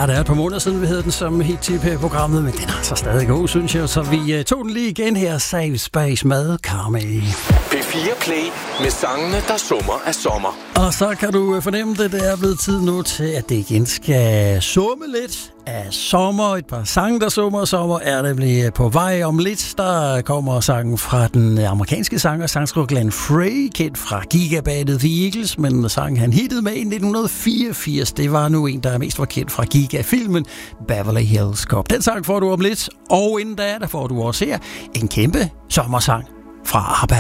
det er et par måneder siden, vi havde den som hit til programmet, men den er altså stadig god, synes jeg. Så vi tog den lige igen her. Safe Space med Carmi. P4 Play med sangene, der summer af sommer. Og så kan du fornemme det, det er blevet tid nu til, at det igen skal summe lidt af sommer. Et par sange, der summer af sommer, er det blevet på vej om lidt. Der kommer sangen fra den amerikanske sanger, sangskriver Glenn Frey, kendt fra gigabandet The Eagles, men sangen han hittede med i 1984, det var nu en, der mest var kendt fra Giga-filmen Beverly Hills Cop. Den sang får du om lidt, og inden da, der får du også her en kæmpe sommersang fra ABBA.